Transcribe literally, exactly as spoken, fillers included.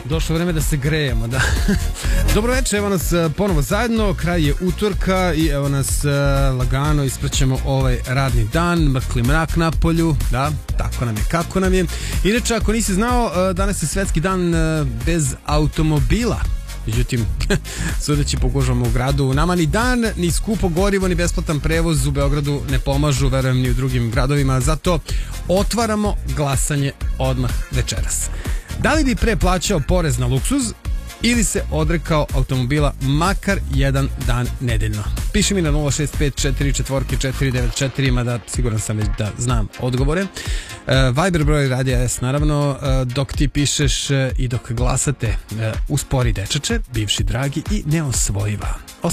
Došlo vreme da se grejemo, da. Dobro večer, evo nas ponovo zajedno, kraj je utorka i evo nas lagano ispraćamo ovaj radni dan, mrkli mrak na polju, da, tako nam je, kako nam je. Inače, ako nisi znao, danas je svetski dan bez automobila. Međutim, sudeći po gužvama u gradu, nama ni dan, ni skupo gorivo, ni besplatan prevoz u Beogradu ne pomažu, verujem ni u drugim gradovima, zato otvaramo glasanje odmah večeras. Da li bi pre plaćao porez na luksuz ili se odrekao automobila makar jedan dan nedeljno? Piši mi na nula šest pet četiri četiri četiri devet četiri, mada siguran sam već da znam odgovore. Uh, Viber broj Radija S, naravno, uh, dok ti pišeš uh, i dok glasate, uh, uspori dečače, bivši dragi i neosvojiva.